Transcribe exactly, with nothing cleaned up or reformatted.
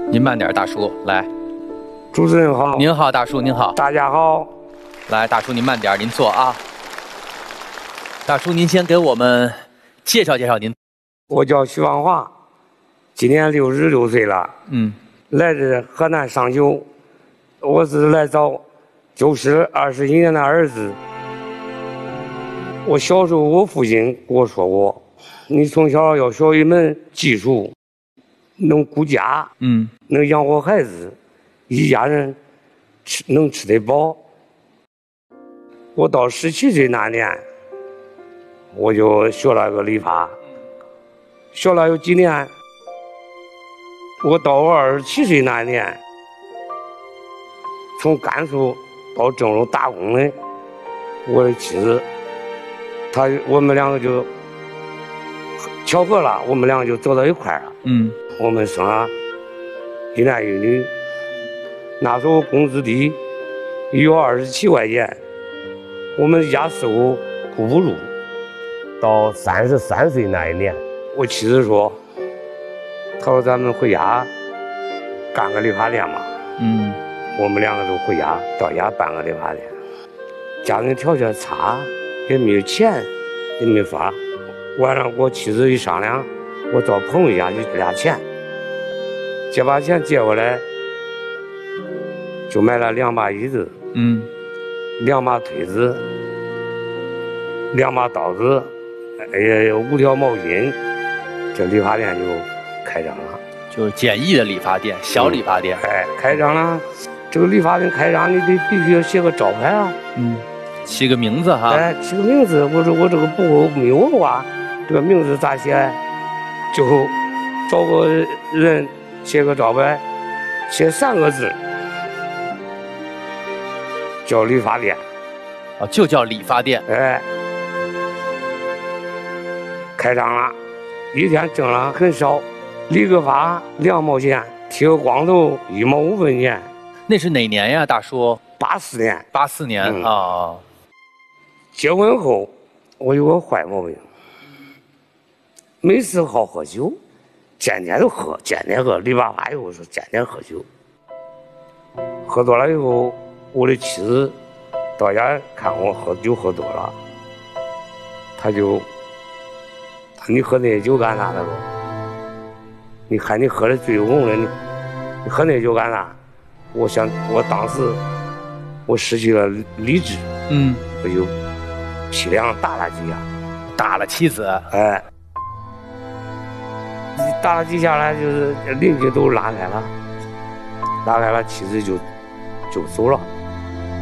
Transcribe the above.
您慢点，大叔，来。 主持人好。 您好，大叔，您好。 大家好。 来，大叔您慢点，您坐啊。大叔，您先给我们介绍介绍您。 我叫徐王华，今年六十六岁了。 嗯。 来自河南商丘，我是来找救失二十一年的儿子。我小时候，我父亲跟我说过，你从小要学一门技术，能顾家， 嗯， 能养活孩子，一家人吃能吃得饱。我到十七岁那年，我就学了个理发，学了有几年。我到我二十七岁那年，从甘肃到郑州打工的，我的妻子，她我们两个就巧合了，我们两个就走到一块儿了。 嗯， 我们生了一男一女。那时候工资低，有二十七块钱，我们一家四口顾不住。到三十三岁那一年，我妻子说。他说：“咱们回家干个理发店嘛。” 嗯， 我们两个都回家，到家办个理发店。家庭条件差，也没有钱，也没法。晚上我妻子一商量，我到朋友家去借点钱。借把钱借过来，就买了两把椅子， 嗯， 两把推子，两把刀子，也有五条毛巾，这理发店就开张了。 就是简易的理发店，小理发店。 嗯、哎，开张了，这个理发店开张，你得必须要写个招牌啊。 嗯，起个名字哈。 哎，起个名字，我说我这个布没有的话，这个名字咋写？最后找个人写个招牌，写三个字，叫理发店。 啊，就叫理发店。 哎，开张了，一天挣了很少。理个发两毛钱，剃个光头一毛五分钱。 那是哪年呀，大叔？ 八四年。 八四年啊、嗯哦。 结婚后，我有个坏毛病，每次好喝酒，天天都喝，天天喝。理发发以后说天天喝酒，喝多了以后，我的妻子到家看我喝酒喝多了，他就，你喝那些酒干啥的不？你看你喝的醉红了，你你喝那酒干啥？我想我当时我失去了理智， 嗯， 我就批量打了几下， 打了妻子， 哎，打了几下来，就是邻居都拉开了，拉开了，妻子就就走了。